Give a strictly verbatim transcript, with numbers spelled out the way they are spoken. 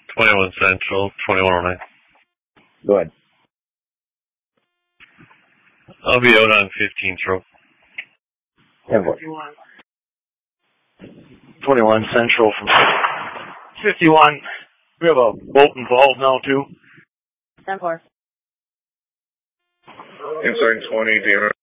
twenty-one Central, twenty-one oh nine. Go ahead. I'll be out on fifteenth Road. ten four. twenty-one Central from fifty-one. We have a boat involved now, too. ten four. Inside twenty, Damer.